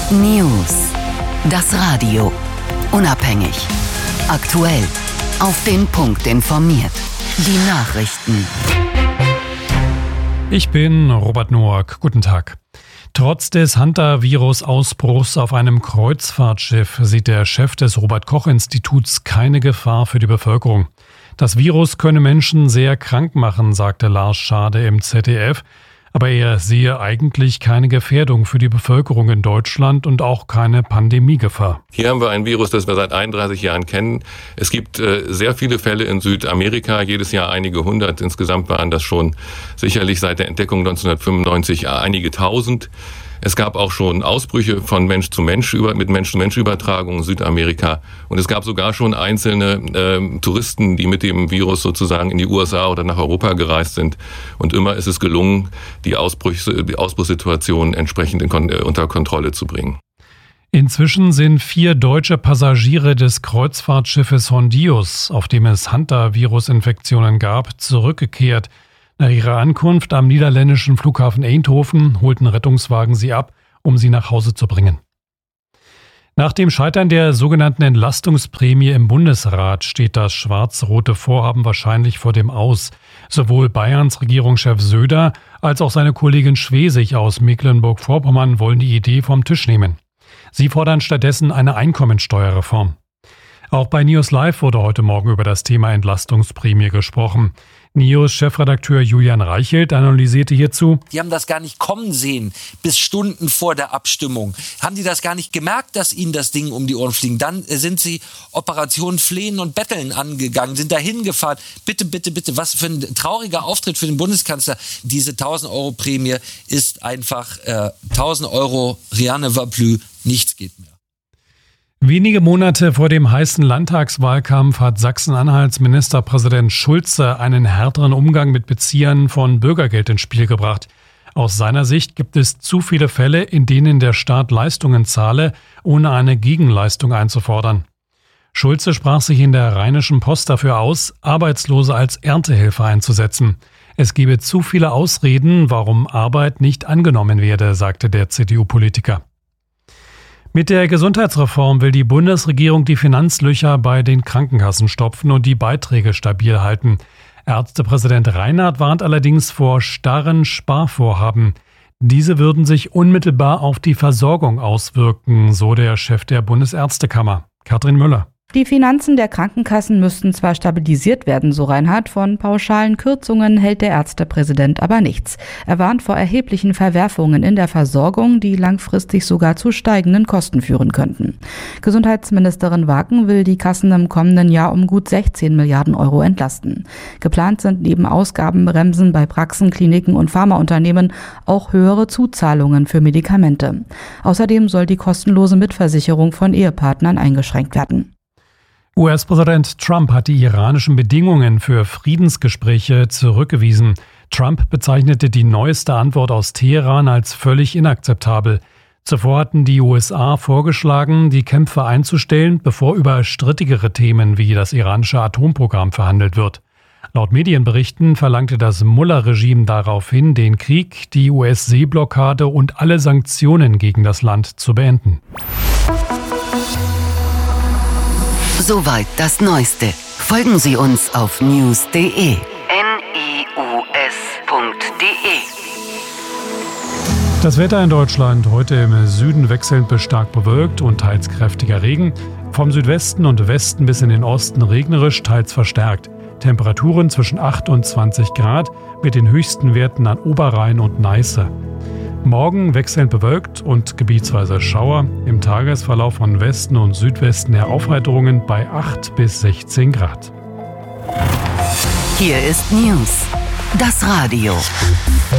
News. Das Radio. Unabhängig. Aktuell. Auf den Punkt informiert. Die Nachrichten. Ich bin Robert Noack. Guten Tag. Trotz des Hantavirus-Ausbruchs auf einem Kreuzfahrtschiff sieht der Chef des Robert-Koch-Instituts keine Gefahr für die Bevölkerung. Das Virus könne Menschen sehr krank machen, sagte Lars Schade im ZDF. Aber er sehe eigentlich keine Gefährdung für die Bevölkerung in Deutschland und auch keine Pandemiegefahr. Hier haben wir ein Virus, das wir seit 31 Jahren kennen. Es gibt sehr viele Fälle in Südamerika, jedes Jahr einige hundert. Insgesamt waren das schon sicherlich seit der Entdeckung 1995 einige tausend. Es gab auch schon Ausbrüche von Mensch zu Mensch mit Mensch-zu-Mensch-Übertragung in Südamerika. Und es gab sogar schon einzelne Touristen, die mit dem Virus sozusagen in die USA oder nach Europa gereist sind. Und immer ist es gelungen, die Ausbruchssituation entsprechend unter Kontrolle zu bringen. Inzwischen sind 4 deutsche Passagiere des Kreuzfahrtschiffes Hondius, auf dem es Hantavirus-Infektionen gab, zurückgekehrt. Nach ihrer Ankunft am niederländischen Flughafen Eindhoven holten Rettungswagen sie ab, um sie nach Hause zu bringen. Nach dem Scheitern der sogenannten Entlastungsprämie im Bundesrat steht das schwarz-rote Vorhaben wahrscheinlich vor dem Aus. Sowohl Bayerns Regierungschef Söder als auch seine Kollegin Schwesig aus Mecklenburg-Vorpommern wollen die Idee vom Tisch nehmen. Sie fordern stattdessen eine Einkommensteuerreform. Auch bei News Live wurde heute Morgen über das Thema Entlastungsprämie gesprochen. News-Chefredakteur Julian Reichelt analysierte hierzu: Die haben das gar nicht kommen sehen, bis Stunden vor der Abstimmung. Haben die das gar nicht gemerkt, dass ihnen das Ding um die Ohren fliegen? Dann sind sie Operation Flehen und Betteln angegangen, sind dahin gefahren. Bitte, bitte, bitte, was für ein trauriger Auftritt für den Bundeskanzler. Diese 1.000-Euro-Prämie ist einfach 1.000 Euro, rien ne va plus, nichts geht mehr. Wenige Monate vor dem heißen Landtagswahlkampf hat Sachsen-Anhalts Ministerpräsident Schulze einen härteren Umgang mit Beziehern von Bürgergeld ins Spiel gebracht. Aus seiner Sicht gibt es zu viele Fälle, in denen der Staat Leistungen zahle, ohne eine Gegenleistung einzufordern. Schulze sprach sich in der Rheinischen Post dafür aus, Arbeitslose als Erntehelfer einzusetzen. Es gebe zu viele Ausreden, warum Arbeit nicht angenommen werde, sagte der CDU-Politiker. Mit der Gesundheitsreform will die Bundesregierung die Finanzlöcher bei den Krankenkassen stopfen und die Beiträge stabil halten. Ärztepräsident Reinhardt warnt allerdings vor starren Sparvorhaben. Diese würden sich unmittelbar auf die Versorgung auswirken, so der Chef der Bundesärztekammer, Katrin Müller. Die Finanzen der Krankenkassen müssten zwar stabilisiert werden, so Reinhardt, von pauschalen Kürzungen hält der Ärztepräsident aber nichts. Er warnt vor erheblichen Verwerfungen in der Versorgung, die langfristig sogar zu steigenden Kosten führen könnten. Gesundheitsministerin Waken will die Kassen im kommenden Jahr um gut 16 Milliarden Euro entlasten. Geplant sind neben Ausgabenbremsen bei Praxen, Kliniken und Pharmaunternehmen auch höhere Zuzahlungen für Medikamente. Außerdem soll die kostenlose Mitversicherung von Ehepartnern eingeschränkt werden. US-Präsident Trump hat die iranischen Bedingungen für Friedensgespräche zurückgewiesen. Trump bezeichnete die neueste Antwort aus Teheran als völlig inakzeptabel. Zuvor hatten die USA vorgeschlagen, die Kämpfe einzustellen, bevor über strittigere Themen wie das iranische Atomprogramm verhandelt wird. Laut Medienberichten verlangte das Mullah-Regime daraufhin, den Krieg, die US-Seeblockade und alle Sanktionen gegen das Land zu beenden. Soweit das Neueste. Folgen Sie uns auf news.de. news.de. Das Wetter in Deutschland heute im Süden wechselnd bis stark bewölkt und teils kräftiger Regen. Vom Südwesten und Westen bis in den Osten regnerisch, teils verstärkt. Temperaturen zwischen 8 und 20 Grad mit den höchsten Werten an Oberrhein und Neiße. Morgen wechselnd bewölkt und gebietsweise Schauer. Im Tagesverlauf von Westen und Südwesten her Aufheiterungen bei 8 bis 16 Grad. Hier ist News. Das Radio.